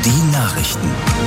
Die Nachrichten.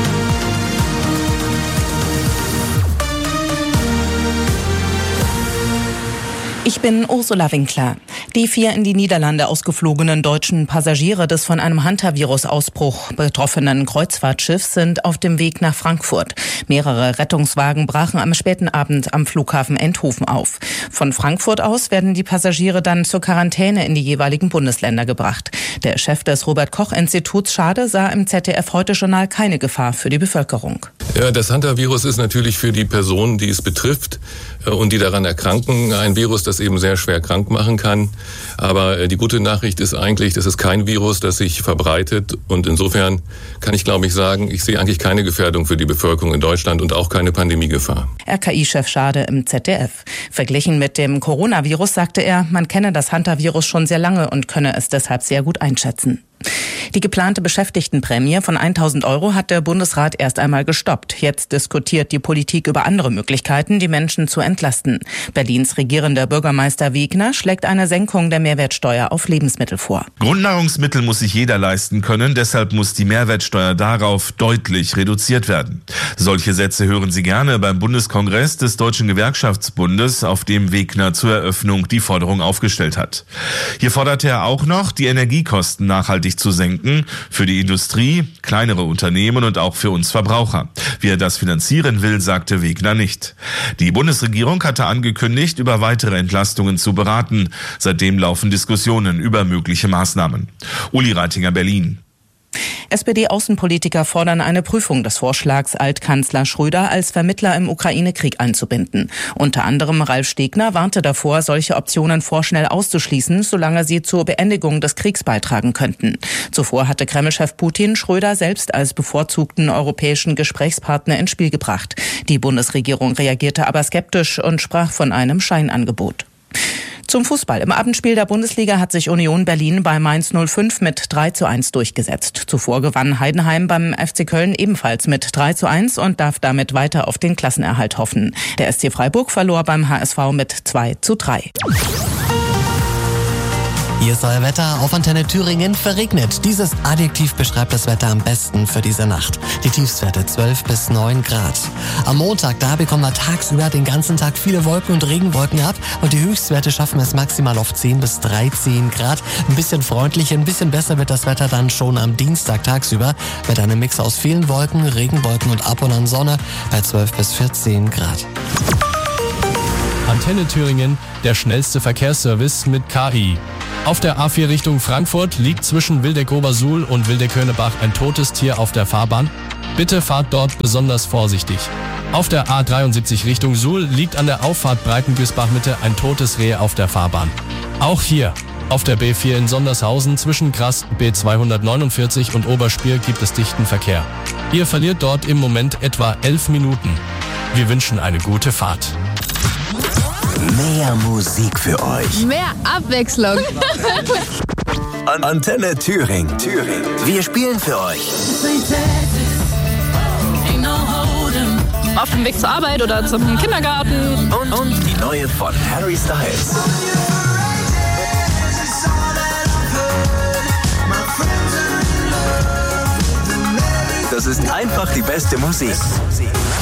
Ich bin Ursula Winkler. Die 4 in die Niederlande ausgeflogenen deutschen Passagiere des von einem Hantavirus-Ausbruch betroffenen Kreuzfahrtschiffs sind auf dem Weg nach Frankfurt. Mehrere Rettungswagen brachen am späten Abend am Flughafen Eindhoven auf. Von Frankfurt aus werden die Passagiere dann zur Quarantäne in die jeweiligen Bundesländer gebracht. Der Chef des Robert-Koch-Instituts Schade sah im ZDF-Heute-Journal keine Gefahr für die Bevölkerung. Ja, das Hantavirus ist natürlich für die Personen, die es betrifft und die daran erkranken, ein Virus, das eben sehr schwer krank machen kann. Aber die gute Nachricht ist eigentlich, das ist kein Virus, das sich verbreitet. Und insofern kann ich, glaube ich, sagen, ich sehe eigentlich keine Gefährdung für die Bevölkerung in Deutschland und auch keine Pandemiegefahr. RKI-Chef Schade im ZDF. Verglichen mit dem Coronavirus sagte er, man kenne das Hantavirus schon sehr lange und könne es deshalb sehr gut einschätzen. Die geplante Beschäftigtenprämie von 1.000 € hat der Bundesrat erst einmal gestoppt. Jetzt diskutiert die Politik über andere Möglichkeiten, die Menschen zu entlasten. Berlins regierender Bürgermeister Wegner schlägt eine Senkung der Mehrwertsteuer auf Lebensmittel vor. Grundnahrungsmittel muss sich jeder leisten können, deshalb muss die Mehrwertsteuer darauf deutlich reduziert werden. Solche Sätze hören Sie gerne beim Bundeskongress des Deutschen Gewerkschaftsbundes, auf dem Wegner zur Eröffnung die Forderung aufgestellt hat. Hier forderte er auch noch, die Energiekosten nachhaltig zu senken, für die Industrie, kleinere Unternehmen und auch für uns Verbraucher. Wie er das finanzieren will, sagte Wegner nicht. Die Bundesregierung hatte angekündigt, über weitere Entlastungen zu beraten. Seitdem laufen Diskussionen über mögliche Maßnahmen. Uli Reitinger, Berlin. SPD-Außenpolitiker fordern eine Prüfung des Vorschlags, Altkanzler Schröder als Vermittler im Ukraine-Krieg einzubinden. Unter anderem Ralf Stegner warnte davor, solche Optionen vorschnell auszuschließen, solange sie zur Beendigung des Kriegs beitragen könnten. Zuvor hatte Kreml-Chef Putin Schröder selbst als bevorzugten europäischen Gesprächspartner ins Spiel gebracht. Die Bundesregierung reagierte aber skeptisch und sprach von einem Scheinangebot. Zum Fußball. Im Abendspiel der Bundesliga hat sich Union Berlin bei Mainz 05 mit 3:1 durchgesetzt. Zuvor gewann Heidenheim beim FC Köln ebenfalls mit 3:1 und darf damit weiter auf den Klassenerhalt hoffen. Der SC Freiburg verlor beim HSV mit 2:3. Hier ist euer Wetter auf Antenne Thüringen. Verregnet. Dieses Adjektiv beschreibt das Wetter am besten für diese Nacht. Die Tiefstwerte 12 bis 9 Grad. Am Montag, da bekommen wir tagsüber den ganzen Tag viele Wolken und Regenwolken ab. Und die Höchstwerte schaffen es maximal auf 10 bis 13 Grad. Ein bisschen freundlicher, ein bisschen besser wird das Wetter dann schon am Dienstag tagsüber. Mit einem Mix aus vielen Wolken, Regenwolken und ab und an Sonne bei 12 bis 14 Grad. Antenne Thüringen, der schnellste Verkehrsservice mit KI. Auf der A4 Richtung Frankfurt liegt zwischen Wildeck-Obersuhl und Wildeck-Höneberg ein totes Tier auf der Fahrbahn. Bitte fahrt dort besonders vorsichtig. Auf der A73 Richtung Suhl liegt an der Auffahrt Breitengüßbach-Mitte ein totes Reh auf der Fahrbahn. Auch hier, auf der B4 in Sondershausen zwischen Grast B249 und Oberspiel gibt es dichten Verkehr. Ihr verliert dort im Moment etwa 11 Minuten. Wir wünschen eine gute Fahrt. Mehr Musik für euch. Mehr Abwechslung. Antenne Thüringen. Wir spielen für euch. Auf dem Weg zur Arbeit oder zum Kindergarten. Und die neue von Harry Styles. Das ist einfach die beste Musik.